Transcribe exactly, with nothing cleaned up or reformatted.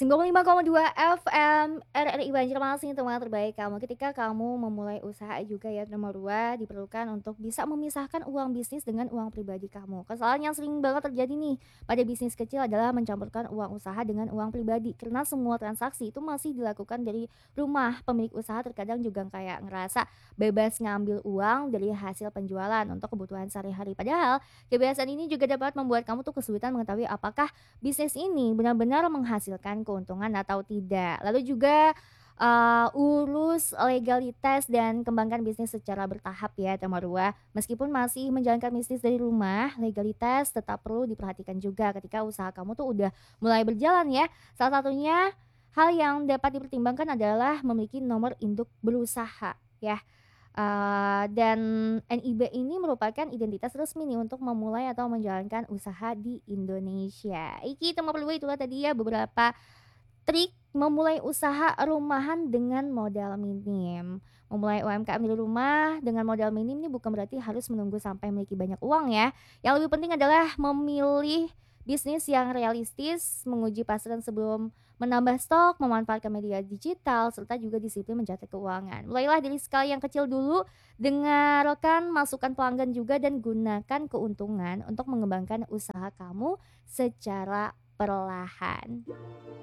sembilan puluh lima koma dua F M R R I Banjarmasin, teman terbaik kamu. Ketika kamu memulai usaha juga ya, nomor dua diperlukan untuk bisa memisahkan uang bisnis dengan uang pribadi kamu. Kesalahan yang sering banget terjadi nih pada bisnis kecil adalah mencampurkan uang usaha dengan uang pribadi. Karena semua transaksi itu masih dilakukan dari rumah. Pemilik usaha terkadang juga kayak ngerasa bebas ngambil uang dari hasil penjualan untuk kebutuhan sehari-hari. Padahal kebiasaan ini juga dapat membuat kamu tuh kesulitan mengetahui apakah bisnis ini benar-benar menghasilkan keuntungan atau tidak. Lalu juga, eee, urus legalitas dan kembangkan bisnis secara bertahap ya, nomor dua. Meskipun masih menjalankan bisnis dari rumah, legalitas tetap perlu diperhatikan juga ketika usaha kamu tuh udah mulai berjalan ya. Salah satunya, hal yang dapat dipertimbangkan adalah memiliki nomor induk berusaha ya. Eee, dan N I B ini merupakan identitas resmi nih untuk memulai atau menjalankan usaha di Indonesia. Iki nomor dua itulah tadi ya beberapa trik memulai usaha rumahan dengan modal minim. Memulai U M K M di rumah dengan modal minim ini bukan berarti harus menunggu sampai memiliki banyak uang ya. Yang lebih penting adalah memilih bisnis yang realistis, menguji pasaran sebelum menambah stok, memanfaatkan media digital, serta juga disiplin mencatat keuangan. Mulailah dari skala yang kecil dulu, dengarkan masukan pelanggan juga dan gunakan keuntungan untuk mengembangkan usaha kamu secara perlahan.